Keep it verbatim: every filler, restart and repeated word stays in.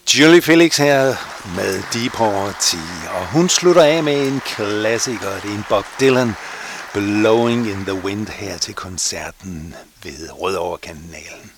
Julie Felix her med Deep Tea, og hun slutter af med en klassiker. Det er en Bob Dylan, Blowing in the Wind, her til koncerten ved Rødovre Kanalen.